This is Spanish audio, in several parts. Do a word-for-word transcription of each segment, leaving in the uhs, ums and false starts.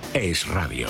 Es Radio.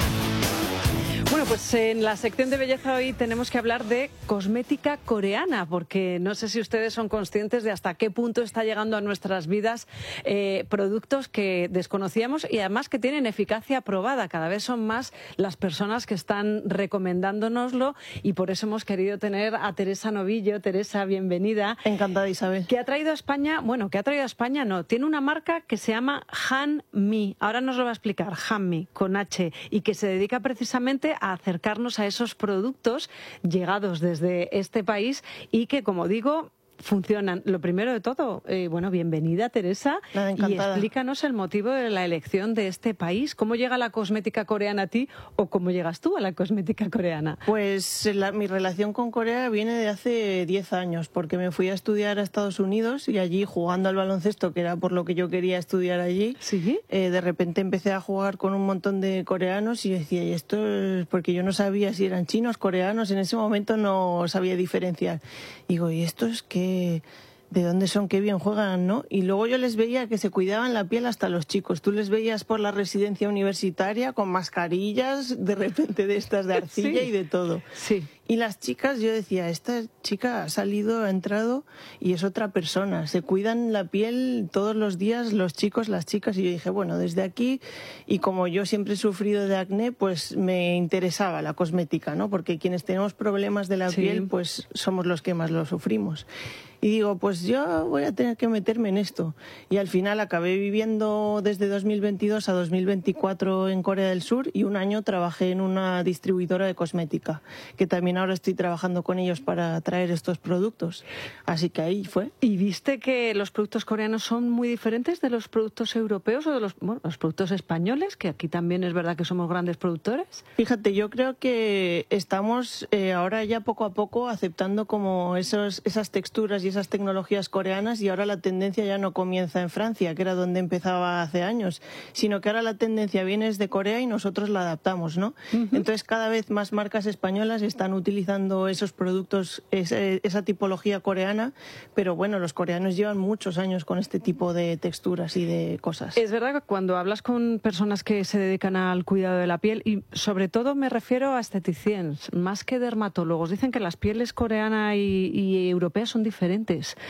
Bueno, pues en la sección de belleza hoy tenemos que hablar de cosmética coreana, porque no sé si ustedes son conscientes de hasta qué punto está llegando a nuestras vidas eh, productos que desconocíamos y además que tienen eficacia probada. Cada vez son más las personas que están recomendándonoslo y por eso hemos querido tener a Teresa Novillo. Teresa, bienvenida. Encantada, Isabel. Que ha traído a España, bueno, que ha traído a España no, tiene una marca que se llama Hanmi. Ahora nos lo va a explicar, Hanmi, con H, y que se dedica precisamente a acercarnos a esos productos llegados desde este país y que, como digo, funcionan. Lo primero de todo, eh, bueno, bienvenida, Teresa. Nada, encantada. Y explícanos el motivo de la elección de este país. ¿Cómo llega la cosmética coreana a ti o cómo llegas tú a la cosmética coreana? Pues la, mi relación con Corea viene de hace diez años, porque me fui a estudiar a Estados Unidos y allí, jugando al baloncesto, que era por lo que yo quería estudiar allí, ¿Sí? eh, de repente empecé a jugar con un montón de coreanos y decía, ¿y esto es? Porque yo no sabía si eran chinos, coreanos, en ese momento no sabía diferenciar. Y digo, ¿y estos qué? ¿De dónde son? Qué bien juegan, ¿no? Y luego yo les veía que se cuidaban la piel hasta los chicos. Tú les veías por la residencia universitaria con mascarillas, de repente de estas de arcilla Sí. y de todo. Sí. Y las chicas, yo decía, esta chica ha salido, ha entrado y es otra persona. Se cuidan la piel todos los días los chicos, las chicas. Y yo dije, bueno, desde aquí, y como yo siempre he sufrido de acné, pues me interesaba la cosmética, ¿no? Porque quienes tenemos problemas de la Sí. piel, pues somos los que más lo sufrimos. Y digo, pues yo voy a tener que meterme en esto. Y al final acabé viviendo desde dos mil veintidós a dos mil veinticuatro en Corea del Sur y un año trabajé en una distribuidora de cosmética, que también ahora estoy trabajando con ellos para traer estos productos. Así que ahí fue. ¿Y viste que los productos coreanos son muy diferentes de los productos europeos o de los, bueno, los productos españoles, que aquí también es verdad que somos grandes productores? Fíjate, yo creo que estamos eh, ahora ya poco a poco aceptando como esos, esas texturas y esas tecnologías coreanas, y ahora la tendencia ya no comienza en Francia, que era donde empezaba hace años, sino que ahora la tendencia viene desde Corea y nosotros la adaptamos, ¿no? Uh-huh. Entonces cada vez más marcas españolas están utilizando esos productos, esa, esa tipología coreana, pero bueno, los coreanos llevan muchos años con este tipo de texturas y de cosas. Es verdad que cuando hablas con personas que se dedican al cuidado de la piel, y sobre todo me refiero a esteticiens, más que dermatólogos, dicen que las pieles coreana y, y europea son diferentes.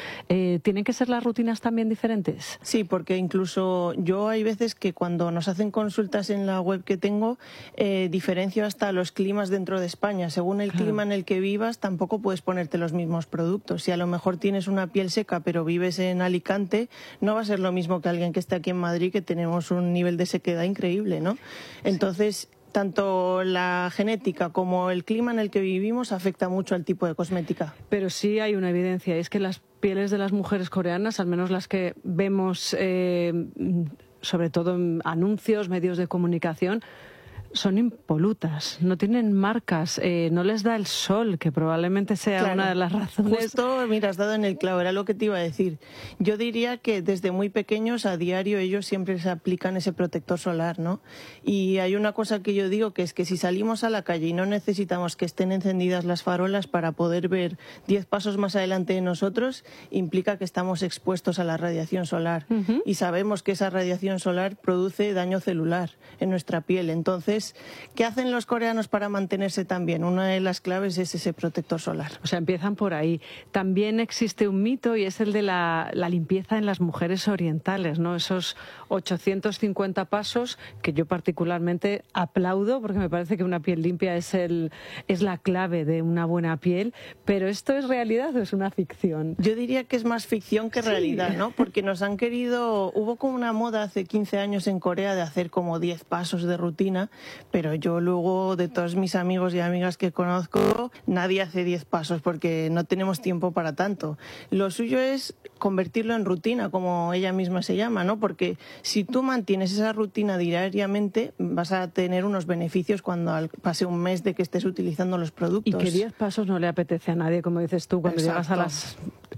Eh, ¿Tienen que ser las rutinas también diferentes? Sí, porque incluso yo hay veces que cuando nos hacen consultas en la web que tengo, eh, diferencio hasta los climas dentro de España. Según el claro. clima en el que vivas, tampoco puedes ponerte los mismos productos. Si a lo mejor tienes una piel seca pero vives en Alicante, no va a ser lo mismo que alguien que esté aquí en Madrid, que tenemos un nivel de sequedad increíble, ¿no? Entonces, sí. Tanto la genética como el clima en el que vivimos afecta mucho al tipo de cosmética. Pero sí hay una evidencia, es que las pieles de las mujeres coreanas, al menos las que vemos eh, sobre todo en anuncios, medios de comunicación, son impolutas, no tienen marcas, eh, no les da el sol, que probablemente sea claro, una de las razones. Justo, mira, has dado en el clavo, era lo que te iba a decir. Yo diría que desde muy pequeños, a diario, ellos siempre se aplican ese protector solar, ¿no? Y hay una cosa que yo digo, que es que si salimos a la calle y no necesitamos que estén encendidas las farolas para poder ver diez pasos más adelante de nosotros, implica que estamos expuestos a la radiación solar. Uh-huh. Y sabemos que esa radiación solar produce daño celular en nuestra piel. Entonces, ¿qué hacen los coreanos para mantenerse tan bien? Una de las claves es ese protector solar. O sea, empiezan por ahí. También existe un mito y es el de la, la limpieza en las mujeres orientales, ¿no? Esos ochocientos cincuenta pasos que yo particularmente aplaudo porque me parece que una piel limpia es, el, es la clave de una buena piel. Pero ¿esto es realidad o es una ficción? Yo diría que es más ficción que realidad, sí. ¿no? Porque nos han querido... Hubo como una moda hace quince años en Corea de hacer como diez pasos de rutina. Pero yo luego, de todos mis amigos y amigas que conozco, nadie hace diez pasos porque no tenemos tiempo para tanto. Lo suyo es convertirlo en rutina, como ella misma se llama, ¿no? Porque si tú mantienes esa rutina diariamente, vas a tener unos beneficios cuando pase un mes de que estés utilizando los productos. Y que diez pasos no le apetece a nadie, como dices tú, cuando Exacto. llegas a las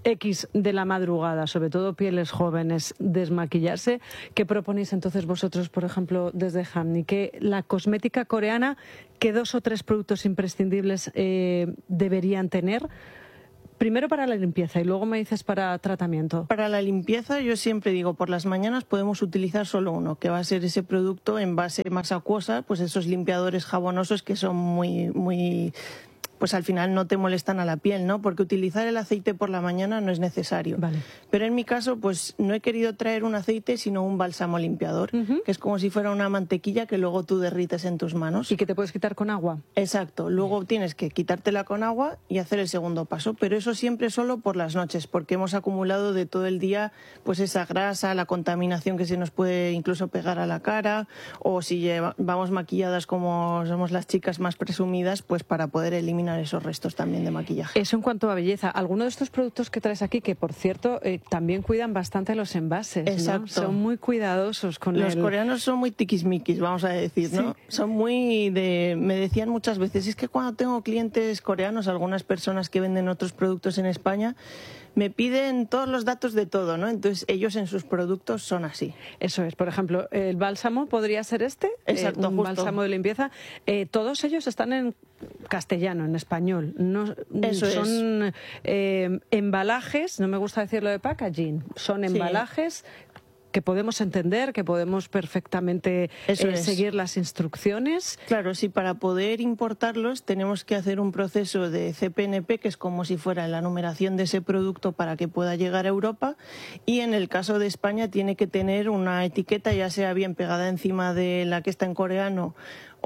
X de la madrugada, sobre todo pieles jóvenes, desmaquillarse. ¿Qué proponéis entonces vosotros, por ejemplo, desde Hanmi? Que la cosmética coreana, ¿qué dos o tres productos imprescindibles eh, deberían tener? Primero para la limpieza y luego me dices para tratamiento. Para la limpieza yo siempre digo, por las mañanas podemos utilizar solo uno, que va a ser ese producto en base más acuosa, pues esos limpiadores jabonosos que son muy, muy... pues al final no te molestan a la piel, ¿no? Porque utilizar el aceite por la mañana no es necesario. Vale. Pero en mi caso, pues no he querido traer un aceite, sino un bálsamo limpiador, uh-huh. que es como si fuera una mantequilla que luego tú derrites en tus manos. ¿Y que te puedes quitar con agua? Exacto. Luego Bien. tienes que quitártela con agua y hacer el segundo paso, pero eso siempre solo por las noches, porque hemos acumulado de todo el día pues esa grasa, la contaminación que se nos puede incluso pegar a la cara, o si lleva, vamos maquilladas como somos las chicas más presumidas, pues para poder eliminar esos restos también de maquillaje. Eso en cuanto a belleza. Algunos de estos productos que traes aquí, que por cierto eh, también cuidan bastante los envases, Exacto. ¿no? Son muy cuidadosos con los el... coreanos son muy tiquismiquis, vamos a decir, ¿no? Sí. Son muy de... Me decían muchas veces, es que cuando tengo clientes coreanos, algunas personas que venden otros productos en España, me piden todos los datos de todo, ¿no? Entonces ellos en sus productos son así. Eso es. Por ejemplo, el bálsamo podría ser este. Exacto, eh, un justo. bálsamo de limpieza. Eh, todos ellos están en castellano, en español. No, Eso son es. eh, embalajes, no me gusta decirlo de packaging, son embalajes... Sí. que podemos entender, que podemos perfectamente eh, seguir las instrucciones. Claro, sí, para poder importarlos tenemos que hacer un proceso de C P N P, que es como si fuera la numeración de ese producto para que pueda llegar a Europa, y en el caso de España tiene que tener una etiqueta, ya sea bien pegada encima de la que está en coreano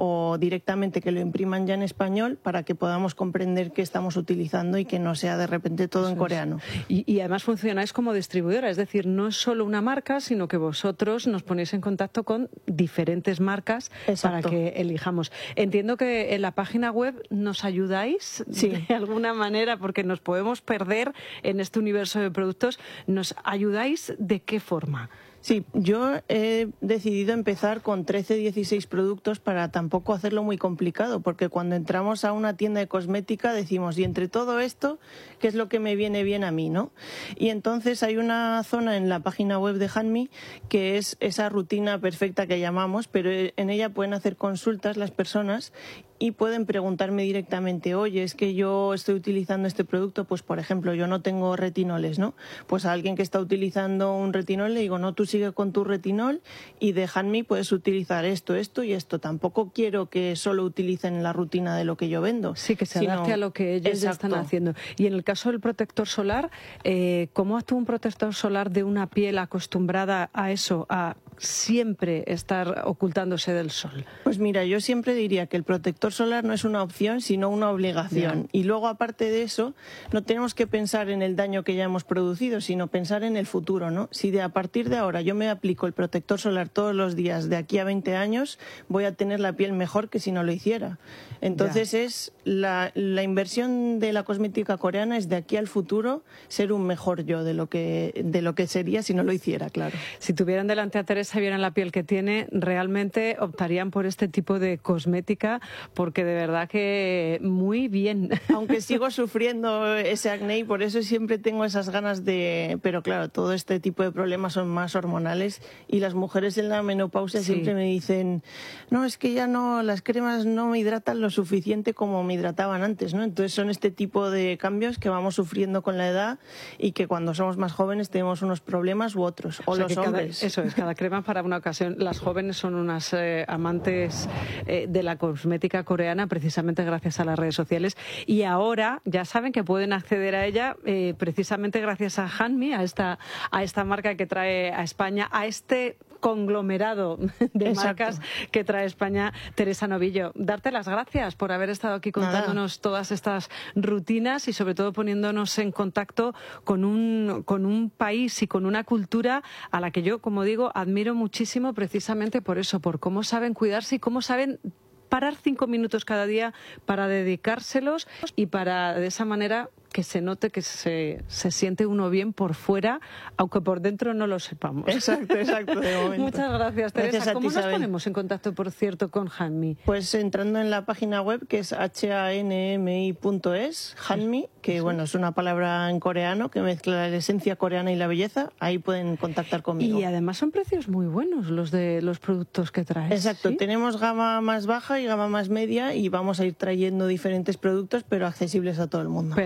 o directamente que lo impriman ya en español para que podamos comprender qué estamos utilizando y que no sea de repente todo Eso en coreano. Y, y además funcionáis como distribuidora, es decir, no es solo una marca, sino que vosotros nos ponéis en contacto con diferentes marcas Exacto. para que elijamos. Entiendo que en la página web nos ayudáis sí. de alguna manera, porque nos podemos perder en este universo de productos. ¿Nos ayudáis de qué forma? Sí, yo he decidido empezar con trece, dieciséis productos para tampoco hacerlo muy complicado, porque cuando entramos a una tienda de cosmética decimos, y entre todo esto, ¿qué es lo que me viene bien a mí, no? Y entonces hay una zona en la página web de Hanmi que es esa rutina perfecta que llamamos, pero en ella pueden hacer consultas las personas y pueden preguntarme directamente, oye, es que yo estoy utilizando este producto, pues por ejemplo, yo no tengo retinoles, ¿no? Pues a alguien que está utilizando un retinol le digo, no, tú sigue con tu retinol y de Hanmi puedes utilizar esto, esto y esto. Tampoco quiero que solo utilicen la rutina de lo que yo vendo. Sí, que se adapte sino... a lo que ellos Exacto. ya están haciendo. Y en el caso del protector solar, eh, ¿cómo actúa un protector solar de una piel acostumbrada a eso, a siempre estar ocultándose del sol? Pues mira, yo siempre diría que el protector solar no es una opción, sino una obligación. Yeah. Y luego, aparte de eso, no tenemos que pensar en el daño que ya hemos producido, sino pensar en el futuro, ¿no? Si de a partir de ahora yo me aplico el protector solar todos los días de aquí a veinte años, voy a tener la piel mejor que si no lo hiciera. Entonces yeah. es la, la inversión de la cosmética coreana es de aquí al futuro ser un mejor yo de lo que de lo que sería si no lo hiciera, claro. Si tuvieran delante a Teresa y vieran la piel que tiene, realmente optarían por este tipo de cosmética, porque de verdad que muy bien. Aunque sigo sufriendo ese acné y por eso siempre tengo esas ganas de... Pero claro, todo este tipo de problemas son más hormonales y las mujeres en la menopausia sí. siempre me dicen, no, es que ya no, las cremas no me hidratan lo suficiente como me hidrataban antes, ¿no? Entonces son este tipo de cambios que vamos sufriendo con la edad y que cuando somos más jóvenes tenemos unos problemas u otros, o, o sea los hombres. Cada, eso es, cada crema para una ocasión. Las jóvenes son unas eh, amantes eh, de la cosmética coreana, precisamente gracias a las redes sociales, y ahora ya saben que pueden acceder a ella eh, precisamente gracias a Hanmi, a esta, a esta marca que trae a España, a este conglomerado de Exacto. marcas que trae España. Teresa Novillo, darte las gracias por haber estado aquí contándonos Nada. todas estas rutinas y sobre todo poniéndonos en contacto con un, con un país y con una cultura a la que yo, como digo, admiro muchísimo precisamente por eso, por cómo saben cuidarse y cómo saben parar cinco minutos cada día para dedicárselos y para de esa manera que se note que se, se siente uno bien por fuera, aunque por dentro no lo sepamos. Exacto, exacto. De momento. Muchas gracias, Teresa. Gracias a ¿Cómo ti, nos Isabel. ponemos en contacto, por cierto, con Hanmi? Pues entrando en la página web, que es h a n m i punto es, Hanmi, que sí. bueno, es una palabra en coreano que mezcla la esencia coreana y la belleza. Ahí pueden contactar conmigo. Y además son precios muy buenos los de los productos que traes. Exacto. ¿Sí? Tenemos gama más baja y gama más media y vamos a ir trayendo diferentes productos, pero accesibles a todo el mundo. Perfecto.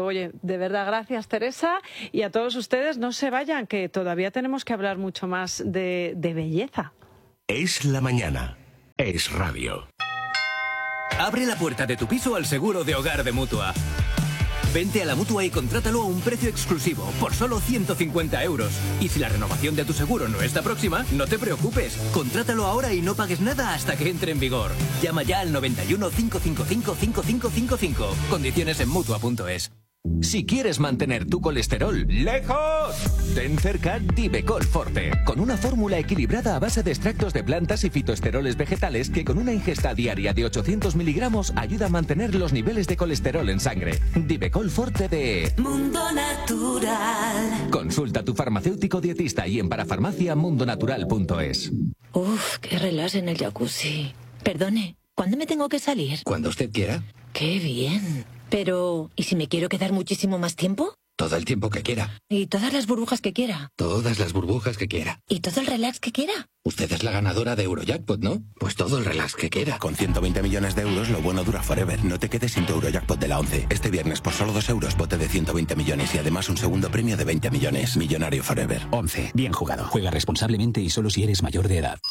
Pero oye, de verdad, gracias Teresa, y a todos ustedes no se vayan, que todavía tenemos que hablar mucho más de, de belleza. Es la mañana. Es radio. Abre la puerta de tu piso al seguro de hogar de Mutua. Vente a la Mutua y contrátalo a un precio exclusivo, por solo ciento cincuenta euros. Y si la renovación de tu seguro no está próxima, no te preocupes. Contrátalo ahora y no pagues nada hasta que entre en vigor. Llama ya al noventa y uno, cinco cinco cinco, cinco cinco cinco cinco. Condiciones en Mutua punto es. Si quieres mantener tu colesterol lejos, ten cerca Divecol Forte, con una fórmula equilibrada a base de extractos de plantas y fitoesteroles vegetales que con una ingesta diaria de ochocientos miligramos ayuda a mantener los niveles de colesterol en sangre. Divecol Forte de Mundo Natural. Consulta a tu farmacéutico dietista y en parafarmacia mundo natural punto es. Uf, qué relax en el jacuzzi. Perdone, ¿cuándo me tengo que salir? Cuando usted quiera. Qué bien. Pero, ¿y si me quiero quedar muchísimo más tiempo? Todo el tiempo que quiera. ¿Y todas las burbujas que quiera? Todas las burbujas que quiera. ¿Y todo el relax que quiera? Usted es la ganadora de Eurojackpot, ¿no? Pues todo el relax que quiera. Con ciento veinte millones de euros, lo bueno dura forever. No te quedes sin tu Eurojackpot de la once. Este viernes, por solo dos euros, bote de ciento veinte millones y además un segundo premio de veinte millones. Millonario forever. once. Bien jugado. Juega responsablemente y solo si eres mayor de edad.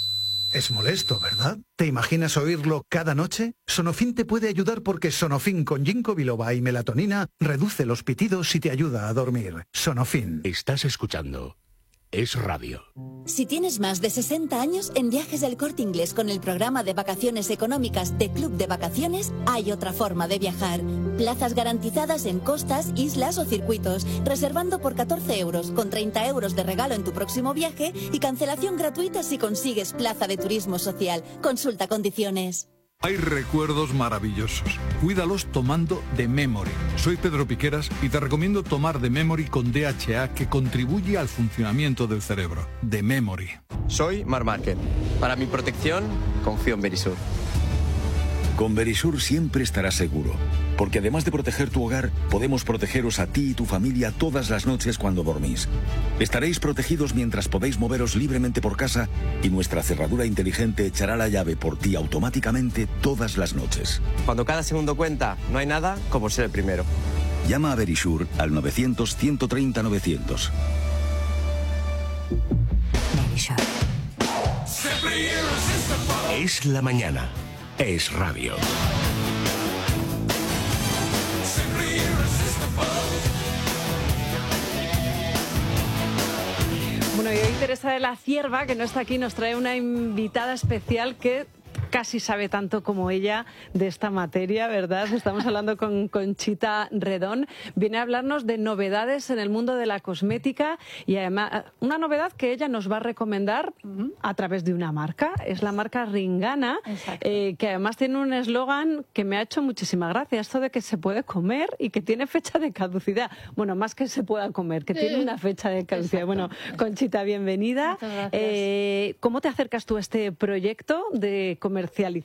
Es molesto, ¿verdad? ¿Te imaginas oírlo cada noche? Sonofin te puede ayudar porque Sonofin con ginkgo biloba y melatonina reduce los pitidos y te ayuda a dormir. Sonofin. Estás escuchando Es Radio. Si tienes más de sesenta años, en Viajes del Corte Inglés con el programa de vacaciones económicas de Club de Vacaciones, hay otra forma de viajar. Plazas garantizadas en costas, islas o circuitos, reservando por catorce euros, con treinta euros de regalo en tu próximo viaje y cancelación gratuita si consigues plaza de turismo social. Consulta condiciones. Hay recuerdos maravillosos. Cuídalos tomando The Memory. Soy Pedro Piqueras y te recomiendo tomar The Memory con D H A, que contribuye al funcionamiento del cerebro. The Memory. Soy Marc Márquez. Para mi protección, confío en Verisur. Con Verisur siempre estarás seguro, porque además de proteger tu hogar, podemos protegeros a ti y tu familia todas las noches cuando dormís. Estaréis protegidos mientras podéis moveros libremente por casa y nuestra cerradura inteligente echará la llave por ti automáticamente todas las noches. Cuando cada segundo cuenta, no hay nada como ser el primero. Llama a Verisur al novecientos, ciento treinta, novecientos. Verisur. Es la mañana. Es Radio. Bueno, y hoy Teresa de la Cierva, que no está aquí, nos trae una invitada especial que casi sabe tanto como ella de esta materia, ¿verdad? Estamos hablando con Conchita Redón. Viene a hablarnos de novedades en el mundo de la cosmética y además una novedad que ella nos va a recomendar a través de una marca. Es la marca Ringana, eh, que además tiene un eslogan que me ha hecho muchísima gracia. Esto de que se puede comer y que tiene fecha de caducidad. Bueno, más que se pueda comer, que tiene una fecha de caducidad. Exacto. Bueno, Conchita, bienvenida. Muchas gracias. Eh, ¿Cómo te acercas tú a este proyecto de comercializar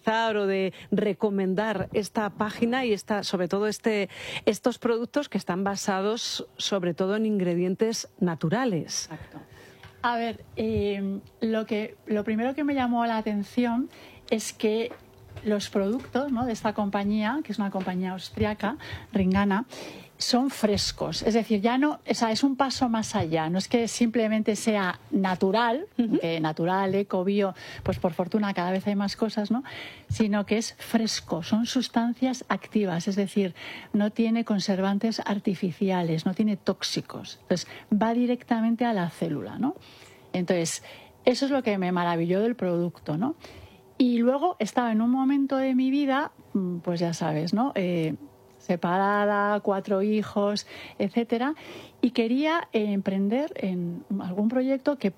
o de recomendar esta página y esta, sobre todo este, estos productos que están basados sobre todo en ingredientes naturales? Exacto. A ver, eh, lo, que, lo primero que me llamó la atención es que los productos, ¿no?, de esta compañía, que es una compañía austriaca, Ringana, son frescos, es decir, ya no, o sea, es un paso más allá, no es que simplemente sea natural, uh-huh. que natural, eco, bio, pues por fortuna cada vez hay más cosas, ¿no?, sino que es fresco, son sustancias activas, es decir, no tiene conservantes artificiales, no tiene tóxicos, entonces va directamente a la célula, ¿no? Entonces, eso es lo que me maravilló del producto, ¿no? Y luego estaba en un momento de mi vida, pues ya sabes, ¿no?, eh, separada, cuatro hijos, etcétera, y quería eh, emprender en algún proyecto que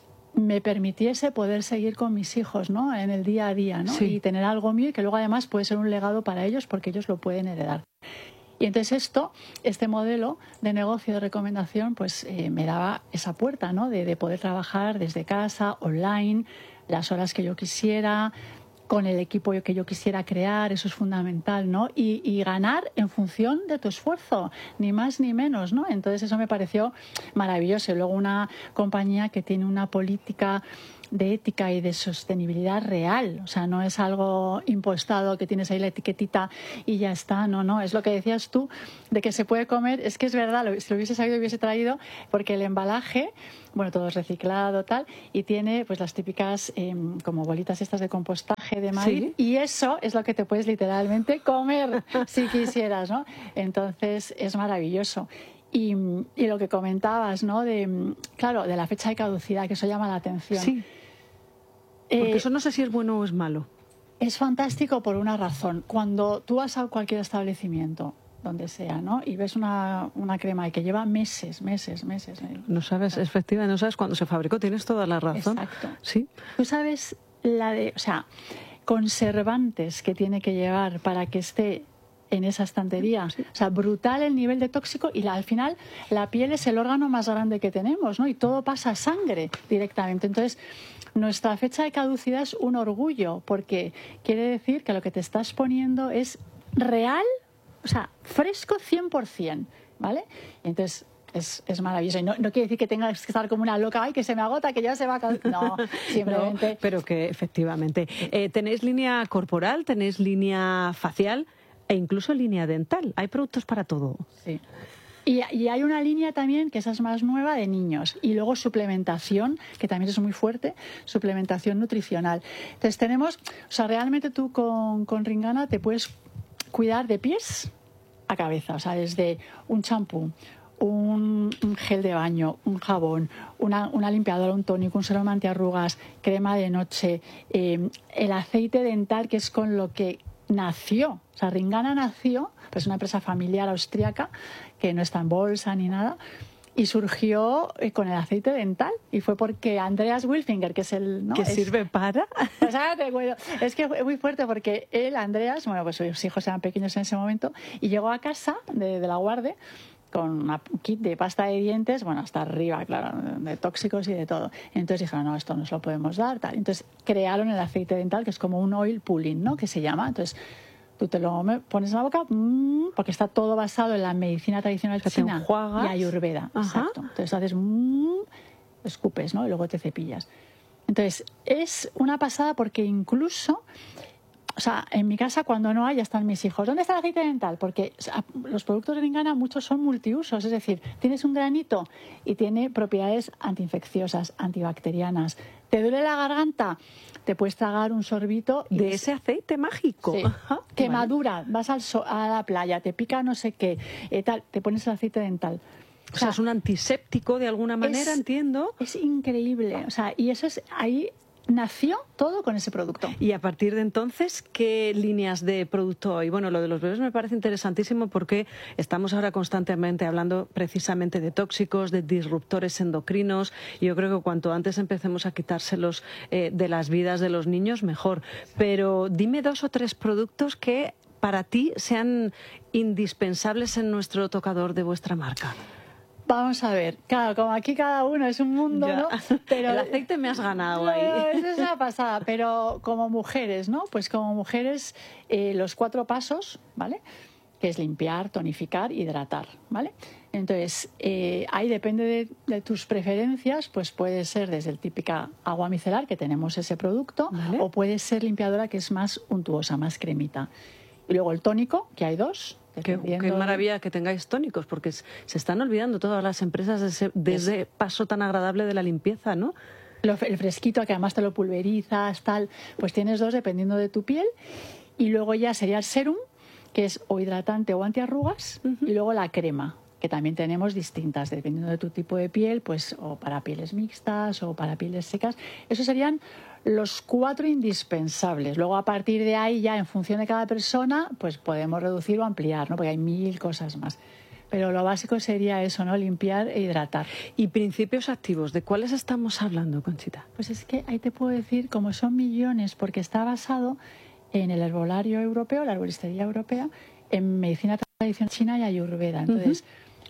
me permitiese poder seguir con mis hijos, ¿no?, en el día a día, ¿no? Sí. Y tener algo mío y que luego además puede ser un legado para ellos porque ellos lo pueden heredar. Y entonces esto, este modelo de negocio de recomendación, pues eh, me daba esa puerta, ¿no?, de, de poder trabajar desde casa, online, las horas que yo quisiera, con el equipo que yo quisiera crear, eso es fundamental, ¿no? Y, y ganar en función de tu esfuerzo, ni más ni menos, ¿no? Entonces eso me pareció maravilloso. Y luego una compañía que tiene una política de ética y de sostenibilidad real. O sea, no es algo impostado que tienes ahí la etiquetita y ya está. No, no, es lo que decías tú, de que se puede comer. Es que es verdad, lo, si lo hubiese sabido hubiese traído, porque el embalaje, bueno, todo es reciclado, tal, y tiene pues las típicas eh, como bolitas estas de compostaje de maíz, ¿sí? Y eso es lo que te puedes literalmente comer si quisieras, ¿no? Entonces es maravilloso. Y, y lo que comentabas, ¿no? De, claro, de la fecha de caducidad, que eso llama la atención. Sí. Porque Eh, eso no sé si es bueno o es malo. Es fantástico por una razón. Cuando tú vas a cualquier establecimiento, donde sea, ¿no? Y ves una, una crema y que lleva meses, meses, meses. ¿eh? No sabes, efectivamente, no sabes cuándo se fabricó, tienes toda la razón. Exacto. Sí. Tú sabes la de, o sea, conservantes que tiene que llevar para que esté en esa estantería. Sí. O sea, brutal el nivel de tóxico y la, al final la piel es el órgano más grande que tenemos, ¿no? Y todo pasa a sangre directamente. Entonces, nuestra fecha de caducidad es un orgullo porque quiere decir que lo que te estás poniendo es real, o sea, fresco cien por ciento, ¿vale? Y entonces es, es maravilloso. Y no, no quiere decir que tengas que estar como una loca, ay, que se me agota, que ya se va a caducar. No, simplemente... No, pero que efectivamente. Eh, ¿Tenéis línea corporal, tenéis línea facial e incluso línea dental? Hay productos para todo. Sí. Y, y hay una línea también, que esa es más nueva, de niños. Y luego suplementación, que también es muy fuerte, suplementación nutricional. Entonces tenemos, o sea, realmente tú con, con Ringana te puedes cuidar de pies a cabeza. O sea, desde un champú, un, un gel de baño, un jabón, una, una limpiadora, un tónico, un serum antiarrugas, crema de noche, eh, el aceite dental, que es con lo que nació. O sea, Ringana nació, pues es una empresa familiar austríaca que no está en bolsa ni nada, y surgió con el aceite dental, y fue porque Andreas Wilfinger, que es el... ¿no? ¿Que es, sirve para? O sea, te cuento. Es que es muy fuerte porque él, Andreas, bueno, pues sus hijos eran pequeños en ese momento, y llegó a casa de, de la Guardia con una, un kit de pasta de dientes, bueno, hasta arriba, claro, de tóxicos y de todo. Entonces dijeron, no, esto no se lo podemos dar, tal. Entonces crearon el aceite dental, que es como un oil pulling, ¿no? Que se llama. Entonces tú te lo pones en la boca, mmm, porque está todo basado en la medicina tradicional china y ayurveda. Ajá. Exacto. Entonces haces mmm, escupes, ¿no? Y luego te cepillas. Entonces es una pasada porque incluso... O sea, en mi casa cuando no hay ya están mis hijos. ¿Dónde está el aceite dental? Porque o sea, los productos de Ringana muchos son multiusos. Es decir, tienes un granito y tiene propiedades antiinfecciosas, antibacterianas. ¿Te duele la garganta? Te puedes tragar un sorbito de ese aceite mágico. Sí. Ajá, quemadura, vale. Vas al so a la playa, te pica no sé qué, eh, tal, te pones el aceite dental. O, o sea, sea, es un antiséptico de alguna manera, es, entiendo. Es increíble. O sea, y eso es ahí... Nació todo con ese producto. Y a partir de entonces, ¿qué líneas de producto hay? Bueno, lo de los bebés me parece interesantísimo porque estamos ahora constantemente hablando precisamente de tóxicos, de disruptores endocrinos, y yo creo que cuanto antes empecemos a quitárselos eh, de las vidas de los niños, mejor. Pero dime dos o tres productos que para ti sean indispensables en nuestro tocador de vuestra marca. Vamos a ver, claro, como aquí cada uno es un mundo, ya. ¿no? Pero el aceite me has ganado ahí. Eso es una pasada, pero como mujeres, ¿no? Pues como mujeres, eh, los cuatro pasos, ¿vale? Que es limpiar, tonificar, hidratar, ¿vale? Entonces, eh, ahí depende de, de tus preferencias, pues puede ser desde el típica agua micelar, que tenemos ese producto, ¿vale? O puede ser limpiadora, que es más untuosa, más cremita. Y luego el tónico, que hay dos. Qué, qué maravilla que tengáis tónicos, porque se están olvidando todas las empresas de ese, de ese paso tan agradable de la limpieza, ¿no? Lo, el fresquito, que además te lo pulverizas, tal, pues tienes dos dependiendo de tu piel. Y luego ya sería el serum, que es o hidratante o antiarrugas, uh-huh. Y luego la crema, que también tenemos distintas, dependiendo de tu tipo de piel, pues o para pieles mixtas o para pieles secas. Esos serían los cuatro indispensables. Luego, a partir de ahí, ya en función de cada persona, pues podemos reducir o ampliar, ¿no? Porque hay mil cosas más. Pero lo básico sería eso, ¿no? Limpiar e hidratar. ¿Y principios activos? ¿De cuáles estamos hablando, Conchita? Pues es que ahí te puedo decir, como son millones, porque está basado en el herbolario europeo, la herboristería europea, en medicina tradicional china y ayurveda. Entonces, uh-huh.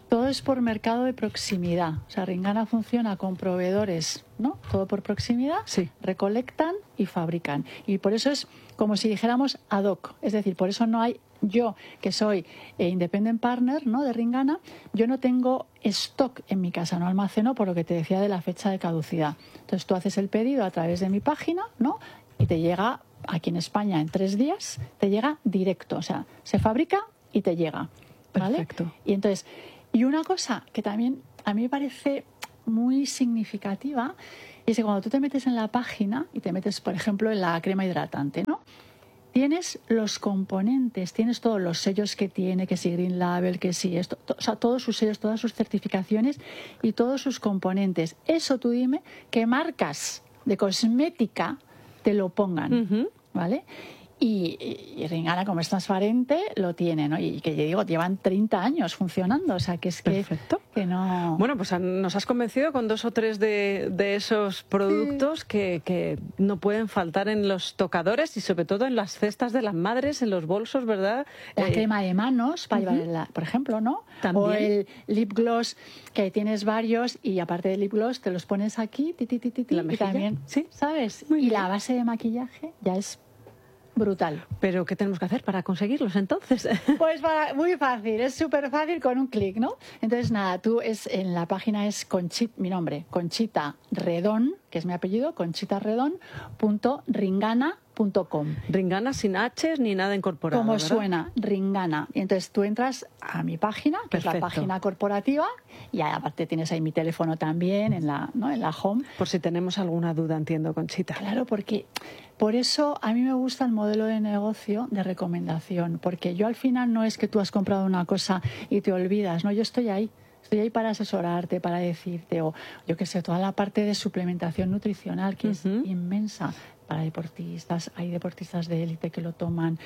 Todo es por mercado de proximidad. O sea, Ringana funciona con proveedores, ¿no? Todo por proximidad. Sí. Recolectan y fabrican. Y por eso es como si dijéramos ad hoc. Es decir, por eso no hay... Yo, que soy eh, independent partner, ¿no?, de Ringana, yo no tengo stock en mi casa, no almaceno, por lo que te decía de la fecha de caducidad. Entonces tú haces el pedido a través de mi página, ¿no?, y te llega aquí en España en tres días, te llega directo. O sea, se fabrica y te llega. ¿Vale? Perfecto. Y entonces, y una cosa que también a mí me parece muy significativa es que cuando tú te metes en la página y te metes, por ejemplo, en la crema hidratante, ¿no?, tienes los componentes, tienes todos los sellos que tiene, que si Green Label, que si esto, to, o sea, todos sus sellos, todas sus certificaciones y todos sus componentes. Eso tú dime qué marcas de cosmética te lo pongan, uh-huh. ¿vale? Y, y, y Ringana, como es transparente, lo tiene, ¿no? Y que yo digo, llevan treinta años funcionando, o sea, que es que, Perfecto. que no... Bueno, pues nos has convencido con dos o tres de, de esos productos sí. que, que no pueden faltar en los tocadores y sobre todo en las cestas de las madres, en los bolsos, ¿verdad? La eh, crema de manos, para uh-huh. llevar, por ejemplo, ¿no? También. O el lip gloss, que tienes varios y aparte del lip gloss te los pones aquí, ti, ti, ti, ti, ti, ¿La y también, sí, ¿sabes? Muy y bien. La base de maquillaje ya es brutal. ¿Pero qué tenemos que hacer para conseguirlos entonces? Pues para, muy fácil, es súper fácil con un clic, ¿no? Entonces nada, tú es en la página es Conchita, mi nombre, Conchita Redón, que es mi apellido, conchitaredón punto ringana punto com. Ringana sin H ni nada incorporado, Como ¿verdad? suena, Ringana. Y entonces tú entras a mi página, que Perfecto. es la página corporativa, y aparte tienes ahí mi teléfono también en la, ¿no?, en la home. Por si tenemos alguna duda, entiendo, Conchita. Claro, porque por eso a mí me gusta el modelo de negocio de recomendación, porque yo al final no es que tú has comprado una cosa y te olvidas, no, yo estoy ahí. Estoy ahí para asesorarte, para decirte, o yo qué sé, toda la parte de suplementación nutricional, que uh-huh. es inmensa para deportistas. Hay deportistas de élite que lo toman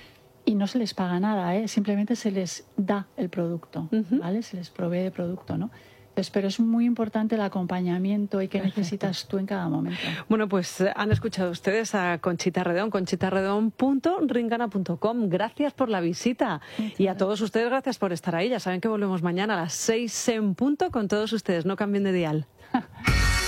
y no se les paga nada, ¿eh? Simplemente se les da el producto, uh-huh. ¿vale? Se les provee de producto, ¿no? Entonces, pero es muy importante el acompañamiento y qué Perfecto. Necesitas tú en cada momento. Bueno, pues han escuchado ustedes a Conchita Redón, conchitaredón punto ringana punto com. Gracias por la visita. Muchas y a todos ustedes, gracias por estar ahí. Ya saben que volvemos mañana a las seis en punto con todos ustedes. No cambien de dial.